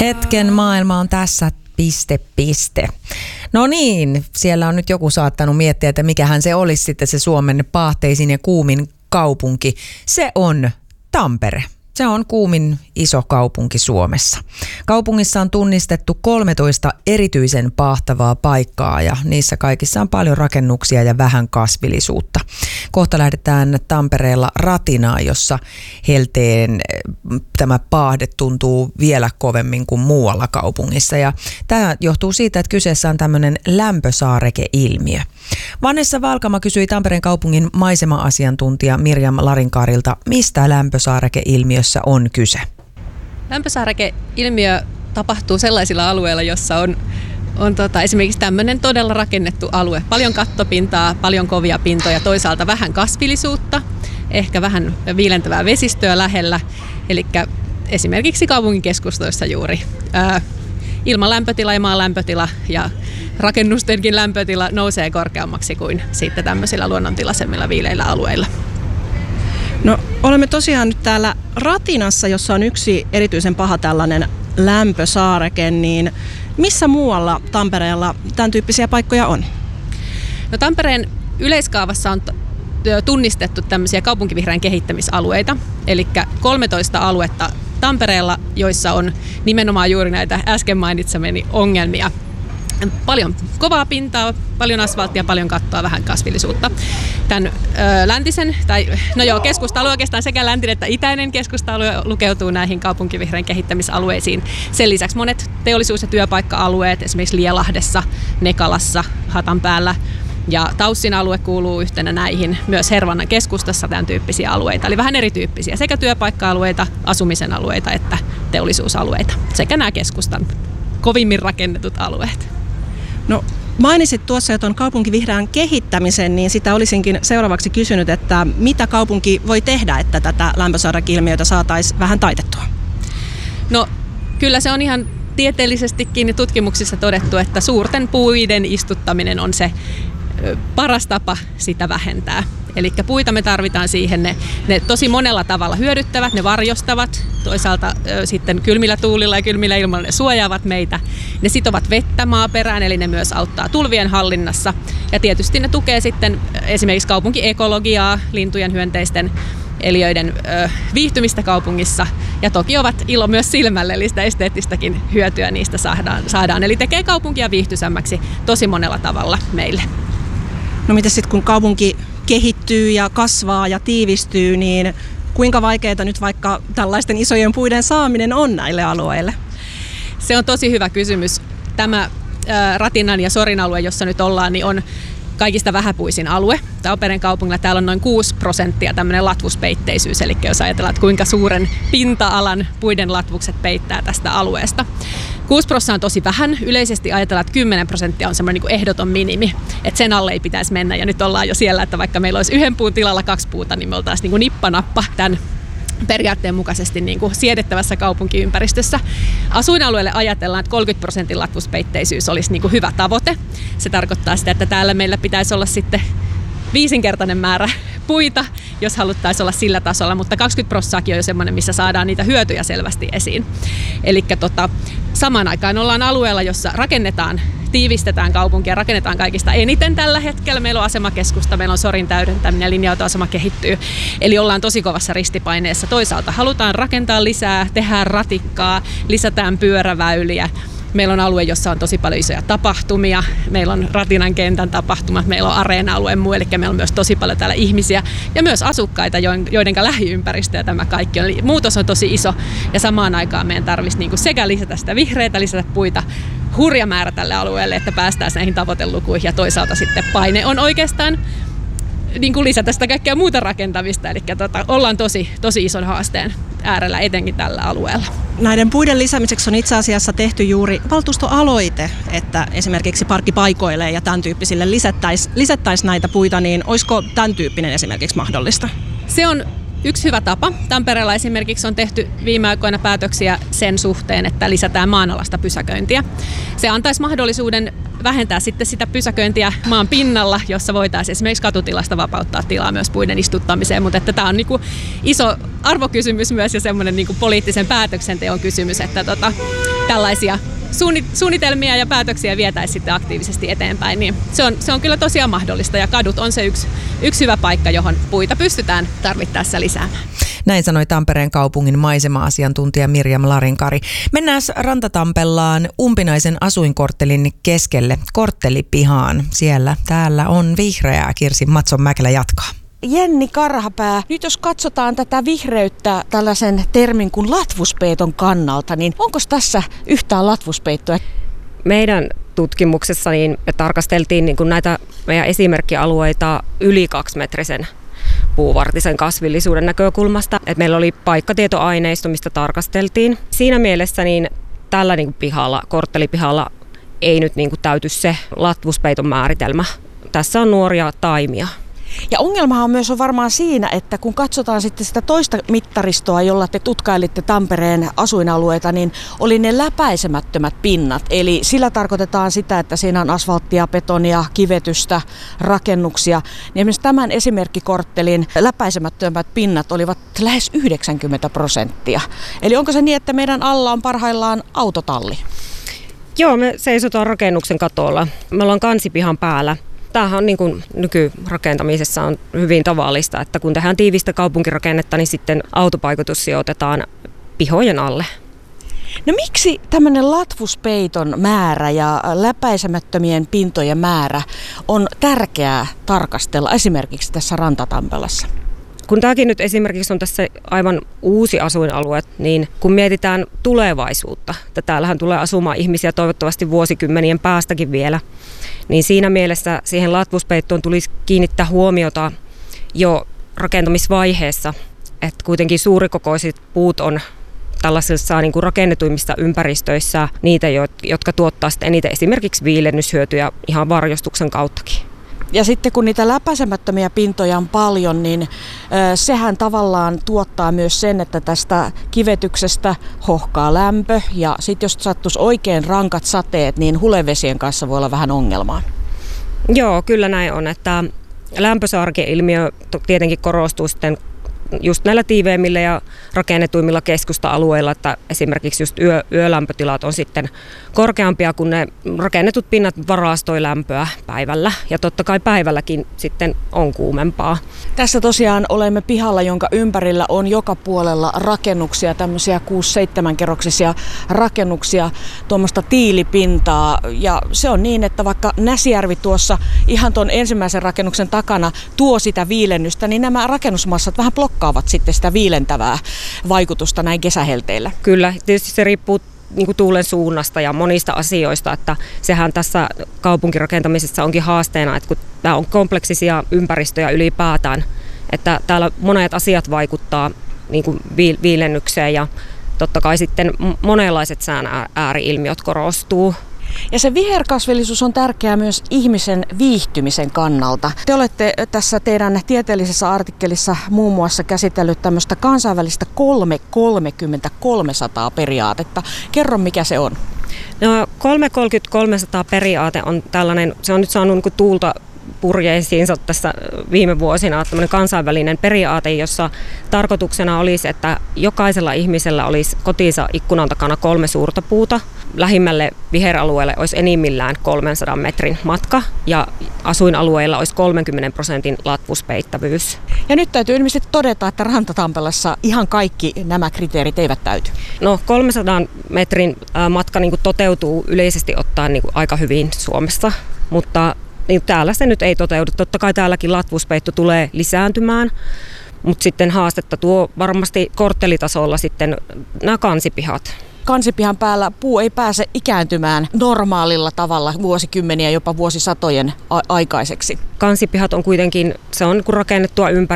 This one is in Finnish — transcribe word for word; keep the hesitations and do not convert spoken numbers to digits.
Hetken maailma on tässä, piste, piste. No niin, siellä on nyt joku saattanut miettiä, että mikähän se olisi sitten se Suomen paahteisin ja kuumin kaupunki. Se on Tampere. Se on kuumin iso kaupunki Suomessa. Kaupungissa on tunnistettu kolmetoista erityisen paahtavaa paikkaa ja niissä kaikissa on paljon rakennuksia ja vähän kasvillisuutta. Kohta lähdetään Tampereella Ratinaan, jossa helteen tämä paahde tuntuu vielä kovemmin kuin muualla kaupungissa. Ja tämä johtuu siitä, että kyseessä on tämmöinen lämpösaareke-ilmiö. Vanessa Valkama kysyi Tampereen kaupungin maisema-asiantuntija Mirjam Larinkaarilta, mistä lämpösaareke-ilmiössä on kyse. Lämpösaareke-ilmiö tapahtuu sellaisilla alueilla, jossa on, on tota, esimerkiksi tämmöinen todella rakennettu alue. Paljon kattopintaa, paljon kovia pintoja, toisaalta vähän kasvillisuutta, ehkä vähän viilentävää vesistöä lähellä. Eli esimerkiksi kaupungin keskustoissa juuri ää, ilman lämpötila ja maan lämpötila ja rakennustenkin lämpötila nousee korkeammaksi kuin sitten tämmöisillä luonnontilaisemmilla viileillä alueilla. No, olemme tosiaan nyt täällä Ratinassa, jossa on yksi erityisen paha tällainen lämpösaareke, niin missä muualla Tampereella tämän tyyppisiä paikkoja on? No, Tampereen yleiskaavassa on tunnistettu tämmöisiä kaupunkivihreän kehittämisalueita, eli kolmetoista aluetta Tampereella, joissa on nimenomaan juuri näitä äsken mainitsemani ongelmia. Paljon kovaa pintaa, paljon asfalttia, paljon kattoa, vähän kasvillisuutta. Tämän ö, läntisen, tai no joo, keskusta-alue oikeastaan sekä läntinen että itäinen keskusta-alue lukeutuu näihin kaupunkivihreän kehittämisalueisiin. Sen lisäksi monet teollisuus- ja työpaikka-alueet, esimerkiksi Lielahdessa, Nekalassa, Hatanpäällä ja Taussin alue kuuluu yhtenä näihin. Myös Hervannan keskustassa tämän tyyppisiä alueita, eli vähän erityyppisiä, sekä työpaikka-alueita, asumisen alueita että teollisuusalueita, sekä nämä keskustan kovimmin rakennetut alueet. No, mainitsit tuossa jo tuon kaupunkivihreän kehittämisen, niin sitä olisinkin seuraavaksi kysynyt, että mitä kaupunki voi tehdä, että tätä lämpösaareke-ilmiötä saataisiin vähän taitettua? No, kyllä se on ihan tieteellisestikin tutkimuksissa todettu, että suurten puiden istuttaminen on se paras tapa sitä vähentää. Eli puita me tarvitaan siihen, ne, ne tosi monella tavalla hyödyttävät, ne varjostavat, toisaalta ö, sitten kylmillä tuulilla ja kylmillä ilmoilla ne suojaavat meitä. Ne sitovat vettä maaperään, eli ne myös auttaa tulvien hallinnassa. Ja tietysti ne tukee sitten esimerkiksi kaupunkiekologiaa, lintujen, hyönteisten, eliöiden ö, viihtymistä kaupungissa. Ja toki ovat ilo myös silmälle, eli sitä esteettistäkin hyötyä niistä saadaan. saadaan. Eli tekee kaupunkia viihtyisämmäksi tosi monella tavalla meille. No miten sitten kun kaupunki kehittyy ja kasvaa ja tiivistyy, niin kuinka vaikeaa nyt vaikka tällaisten isojen puiden saaminen on näille alueille? Se on tosi hyvä kysymys. Tämä ää, Ratinan ja Sorin alue, jossa nyt ollaan, niin on kaikista vähäpuisin alue. Tampereen kaupungilla täällä on noin kuusi prosenttia tämmöinen latvuspeitteisyys, eli jos ajatellaan, että kuinka suuren pinta-alan puiden latvukset peittää tästä alueesta. kuusi prosenttia on tosi vähän. Yleisesti ajatellaan, että kymmenen prosenttia on semmoinen niin kuin ehdoton minimi, että sen alle ei pitäisi mennä. Ja nyt ollaan jo siellä, että vaikka meillä olisi yhden puun tilalla kaksi puuta, niin me oltaisiin niin kuin nippanappa tämän periaatteen mukaisesti niin kuin siedettävässä kaupunkiympäristössä. Asuinalueelle ajatellaan, että kolmekymmentä prosentin latvuspeitteisyys olisi niin kuin hyvä tavoite. Se tarkoittaa sitä, että täällä meillä pitäisi olla sitten viisinkertainen määrä puita, jos haluttaisiin olla sillä tasolla, mutta kaksikymmentä prosenttia on jo semmoinen, missä saadaan niitä hyötyjä selvästi esiin. Eli tota, samaan aikaan ollaan alueella, jossa rakennetaan, tiivistetään kaupunkia, rakennetaan kaikista eniten tällä hetkellä. Meillä on asemakeskusta, meillä on Sorin täydentäminen, linja-autoasema kehittyy. Eli ollaan tosi kovassa ristipaineessa. Toisaalta halutaan rakentaa lisää, tehdään ratikkaa, lisätään pyöräväyliä. Meillä on alue, jossa on tosi paljon isoja tapahtumia. Meillä on Ratinan kentän tapahtumat, meillä on areena-alue muu, eli meillä on myös tosi paljon täällä ihmisiä ja myös asukkaita, joiden lähiympäristö ja tämä kaikki on. Eli muutos on tosi iso ja samaan aikaan meidän tarvitsisi niinku sekä lisätä sitä vihreitä, lisätä puita, hurja määrä tälle alueelle, että päästään näihin tavoitelukuihin ja toisaalta sitten paine on oikeastaan niin kuin lisätä sitä kaikkea muuta rakentamista, eli tota, ollaan tosi, tosi ison haasteen äärellä etenkin tällä alueella. Näiden puiden lisäämiseksi on itse asiassa tehty juuri valtuustoaloite, että esimerkiksi parkkipaikoille ja tämän tyyppisille lisättäisiin lisättäisi näitä puita, niin olisiko tämän tyyppinen esimerkiksi mahdollista? Se on yksi hyvä tapa. Tampereella esimerkiksi on tehty viime aikoina päätöksiä sen suhteen, että lisätään maanalasta pysäköintiä. Se antaisi mahdollisuuden vähentää sitten sitä pysäköintiä maan pinnalla, jossa voitaisiin esimerkiksi katutilasta vapauttaa tilaa myös puiden istuttamiseen, mutta että tämä on niinku iso arvokysymys myös ja semmoinen niinku poliittisen päätöksenteon kysymys, että tota, tällaisia suunnitelmia ja päätöksiä vietäisiin sitten aktiivisesti eteenpäin, niin se on, se on kyllä tosiaan mahdollista ja kadut on se yksi, yksi hyvä paikka, johon puita pystytään tarvittaessa lisäämään. Näin sanoi Tampereen kaupungin maisema-asiantuntija Mirjam Larinkari. Mennään Rantatampellaan umpinaisen asuinkorttelin keskelle, korttelipihaan. Siellä täällä on vihreää. Kirsi Matson-Mäkelä jatkaa. Jenni Karhapää, nyt jos katsotaan tätä vihreyttä tällaisen termin kuin latvuspeiton kannalta, niin onko tässä yhtään latvuspeittoa? Meidän tutkimuksessa niin me tarkasteltiin niin kuin näitä meidän esimerkkialueita yli kaksimetrisen puuvartisen kasvillisuuden näkökulmasta. Et meillä oli paikkatietoaineisto, mistä tarkasteltiin. Siinä mielessä niin tällä niin kuin pihalla, korttelipihalla ei nyt niin kuin täyty se latvuspeiton määritelmä. Tässä on nuoria taimia. Ja ongelmahan myös on varmaan siinä, että kun katsotaan sitten sitä toista mittaristoa, jolla te tutkailitte Tampereen asuinalueita, niin oli ne läpäisemättömät pinnat. Eli sillä tarkoitetaan sitä, että siinä on asfalttia, betonia, kivetystä, rakennuksia. Niin esimerkiksi tämän esimerkkikorttelin läpäisemättömät pinnat olivat lähes yhdeksänkymmentä prosenttia. Eli onko se niin, että meidän alla on parhaillaan autotalli? Joo, me seisotaan rakennuksen katolla. Me ollaan kansipihan päällä. Tämähän on niin kuin nykyrakentamisessa on hyvin tavallista, että kun tehdään tiivistä kaupunkirakennetta, niin sitten autopaikoitus sijoitetaan pihojen alle. No miksi tämmöinen latvuspeiton määrä ja läpäisemättömien pintojen määrä on tärkeää tarkastella esimerkiksi tässä Rantatampelassa? Kun tämäkin nyt esimerkiksi on tässä aivan uusi asuinalue, niin kun mietitään tulevaisuutta, että täällähän tulee asumaan ihmisiä toivottavasti vuosikymmenien päästäkin vielä, niin siinä mielessä siihen latvuspeittoon tulisi kiinnittää huomiota jo rakentamisvaiheessa, että kuitenkin suurikokoiset puut on tällaisissa niin kuin rakennetuimmissa ympäristöissä niitä, jotka tuottaa sitten eniten esimerkiksi viilennyshyötyjä ihan varjostuksen kauttakin. Ja sitten kun niitä läpäisemättömiä pintoja on paljon, niin sehän tavallaan tuottaa myös sen, että tästä kivetyksestä hohkaa lämpö. Ja sitten jos sattuisi oikein rankat sateet, niin hulevesien kanssa voi olla vähän ongelmaa. Joo, kyllä näin on, että lämpösaareke-ilmiö tietenkin korostuu sitten just näillä tiiveimmillä ja rakennetuimmilla keskusta-alueilla, että esimerkiksi just yö, yölämpötilat on sitten korkeampia, kun ne rakennetut pinnat varastoi lämpöä päivällä. Ja totta kai päivälläkin sitten on kuumempaa. Tässä tosiaan olemme pihalla, jonka ympärillä on joka puolella rakennuksia, tämmöisiä kuusi seitsemän kerroksisia rakennuksia, tuommoista tiilipintaa. Ja se on niin, että vaikka Näsijärvi tuossa ihan tuon ensimmäisen rakennuksen takana tuo sitä viilennystä, niin nämä rakennusmassat vähän blokkaavat sitten sitä viilentävää vaikutusta näin kesähelteillä. Kyllä, tietysti se riippuu niin kuin tuulen suunnasta ja monista asioista, että sehän tässä kaupunkirakentamisessa onkin haasteena, että kun tämä on kompleksisia ympäristöjä ylipäätään, että täällä monet asiat vaikuttaa niin kuin viilennykseen ja totta kai sitten monenlaiset sään ääri-ilmiöt korostuu. Ja se viherkasvillisuus on tärkeää myös ihmisen viihtymisen kannalta. Te olette tässä teidän tieteellisessä artikkelissa muun muassa käsitellyt tämmöistä kansainvälistä kolme kolmekymmentä kolmesataa periaatetta. Kerro, mikä se on. No, kolme kolmekymmentä kolmesataa periaate on tällainen, se on nyt saanut niin kuin tuulta purjeisiinsa tässä viime vuosina tämmöinen kansainvälinen periaate, jossa tarkoituksena olisi, että jokaisella ihmisellä olisi kotinsa ikkunan takana kolme suurta puuta. Lähimmälle viheralueelle olisi enimmillään kolmensadan metrin matka ja asuinalueilla olisi kolmenkymmenen prosentin latvuspeittävyys. Ja nyt täytyy ilmeisesti todeta, että Rantatampelassa ihan kaikki nämä kriteerit eivät täyty. No kolmensadan metrin matka niin kuin toteutuu yleisesti ottaen niin kuin aika hyvin Suomessa, mutta niin täällä se nyt ei toteudu. Totta kai täälläkin latvuspeitto tulee lisääntymään, mutta sitten haastetta tuo varmasti korttelitasolla sitten nämä kansipihat. Kansipihan päällä puu ei pääse ikääntymään normaalilla tavalla vuosikymmeniä, jopa vuosisatojen a- aikaiseksi. Kansipihat on kuitenkin, se on rakennettua ympäristöä.